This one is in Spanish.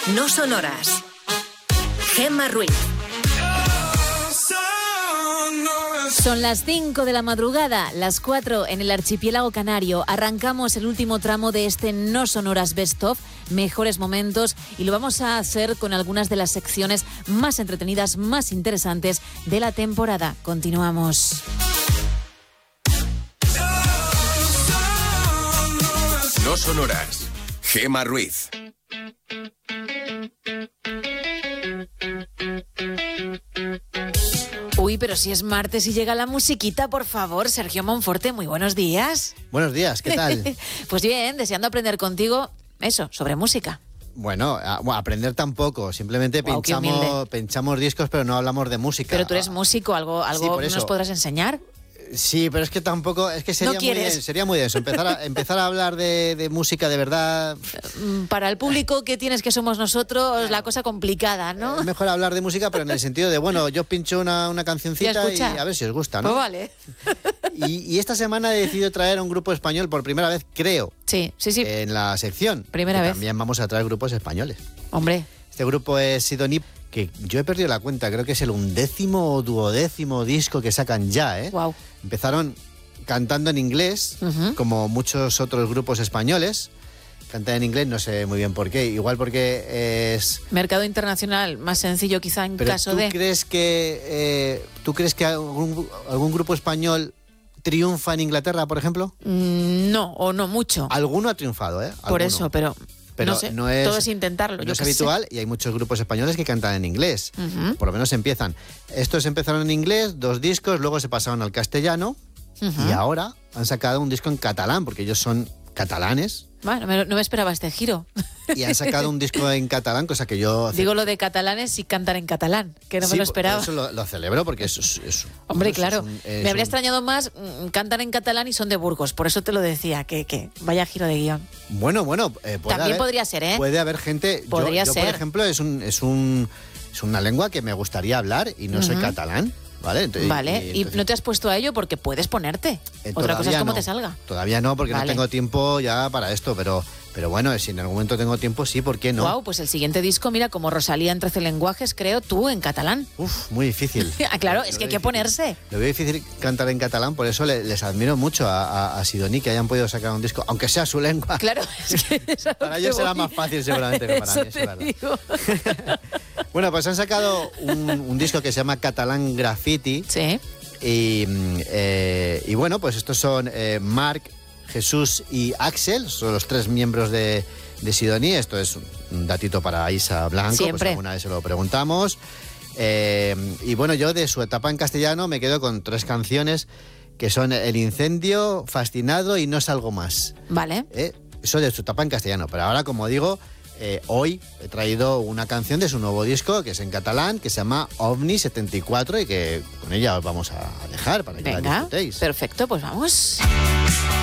No sonoras. Gemma Ruiz. Son las 5 de la madrugada, las 4 en el archipiélago canario. Arrancamos el último tramo de este No Sonoras Best Of, mejores momentos, y lo vamos a hacer con algunas de las secciones más entretenidas, más interesantes de la temporada. Continuamos. No sonoras. Gemma Ruiz. Uy, pero si es martes y llega la musiquita, por favor, Sergio Monforte, muy buenos días. Buenos días, ¿qué tal? Pues bien, deseando aprender contigo, eso, sobre música. Bueno, aprender tampoco, simplemente pinchamos discos, pero no hablamos de música. Pero tú eres músico, algo sí, nos podrás enseñar. Sí, pero es que tampoco, es que sería muy denso. Empezar a hablar de música de verdad. Para el público que tienes que somos nosotros, la cosa complicada, ¿no? Es mejor hablar de música, pero en el sentido de, bueno, yo pincho una cancioncita y a ver si os gusta, ¿no? Pues vale. Y esta semana he decidido traer a un grupo español por primera vez, creo. Sí. En la sección. Primera vez. También vamos a traer grupos españoles. Hombre. Este grupo es Sidoní, que yo he perdido la cuenta, creo que es el 11º o 12º disco que sacan ya, ¿eh? Wow. Empezaron cantando en inglés, como muchos otros grupos españoles. Cantan en inglés, no sé muy bien por qué. Igual porque es... Mercado internacional, más sencillo quizá en Pero caso ¿tú de... ¿Tú crees que algún grupo español triunfa en Inglaterra, por ejemplo? No, o no mucho. Alguno ha triunfado, ¿eh? Por eso, pero no sé, no es, todo es intentarlo. No es habitual y hay muchos grupos españoles que cantan en inglés. Por lo menos empiezan. Estos empezaron en inglés, 2 discos, luego se pasaron al castellano y ahora han sacado un disco en catalán, porque ellos son catalanes. Bueno, no me esperaba este giro. Y han sacado un disco en catalán, cosa que yo... Digo lo de catalanes y cantar en catalán, que no me lo esperaba. Por eso lo celebro, porque eso es... Hombre, claro. Me habría extrañado más, cantan en catalán y son de Burgos. Por eso te lo decía, que vaya giro de guión. Bueno, también podría ser, ¿eh? Puede haber gente... Podría ser. Por ejemplo, es una lengua que me gustaría hablar y no soy catalán. ¿Vale? Y no te has puesto a ello porque puedes ponerte. Otra cosa es cómo te salga. Todavía no, porque no tengo tiempo ya para esto, pero bueno, si en algún momento tengo tiempo, sí, ¿por qué no? Wow, pues el siguiente disco, mira, como Rosalía en 13 lenguajes, creo, tú en catalán. Uf, muy difícil. Claro, es que hay que ponerse. Lo veo difícil cantar en catalán, por eso les admiro mucho a Sidoní que hayan podido sacar un disco, aunque sea su lengua. Claro, es que para ellos será más fácil seguramente que para mí. Te digo. Bueno, pues han sacado un disco que se llama Catalán Graffiti. Sí. Y bueno, pues estos son Marc, Jesús y Axel, son los 3 miembros de Sidoní. Esto es un datito para Isa Blanco, siempre. Pues alguna vez se lo preguntamos. Y bueno, yo de su etapa en castellano me quedo con 3 canciones que son El Incendio, Fascinado y No Salgo Más. Vale. Eso de su etapa en castellano, pero ahora, como digo, hoy he traído una canción de su nuevo disco, que es en catalán, que se llama OVNI 74 y que con ella os vamos a dejar para que la disfrutéis. Perfecto, pues vamos.